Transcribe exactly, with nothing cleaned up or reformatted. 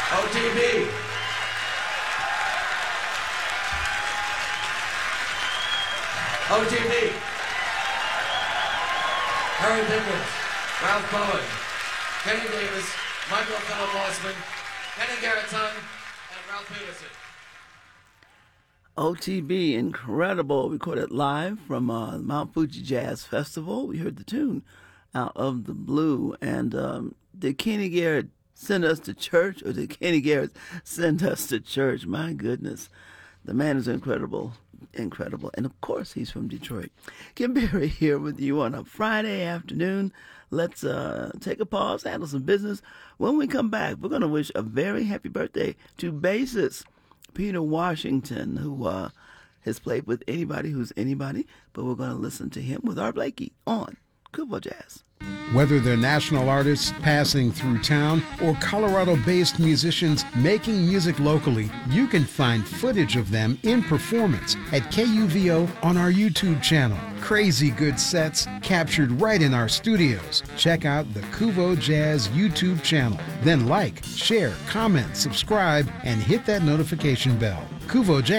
O T B. O T B. Harry Dickens, Ralph Bowen, Kenny Davis, Michael Philip Mossman, Kenny Garrettson, and Ralph Peterson. O T B, incredible, recorded live from uh, Mount Fuji Jazz Festival. We heard the tune Out of the Blue. And um, did Kenny Garrett send us to church, or did Kenny Garrett send us to church? My goodness, the man is incredible, incredible. And of course, he's from Detroit. Kim Berry here with you on a Friday afternoon. Let's uh, take a pause, handle some business. When we come back, we're going to wish a very happy birthday to bassist Peter Washington, who uh, has played with anybody who's anybody, but we're going to listen to him with Art Blakey on Kuvo Jazz. Whether they're national artists passing through town or Colorado-based musicians making music locally, you can find footage of them in performance at K U V O on our YouTube channel. Crazy good sets captured right in our studios. Check out the Kuvo Jazz YouTube channel. Then like, share, comment, subscribe, and hit that notification bell. Kuvo Jazz.